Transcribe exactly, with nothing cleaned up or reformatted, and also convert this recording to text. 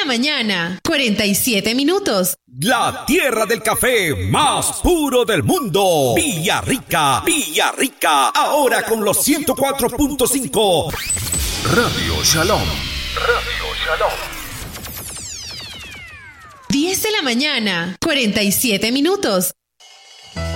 mañana, cuarenta y siete minutos. La tierra del café más puro del mundo. Villarrica, Villarrica. Ahora con los ciento cuatro punto cinco. Radio Shalom. Radio Shalom. diez de la mañana, cuarenta y siete minutos.